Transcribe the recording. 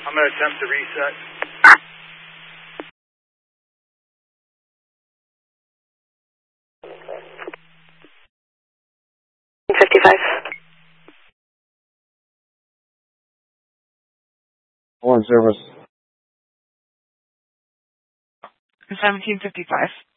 I'm going to attempt to reset. 55. Foreign service. 1755.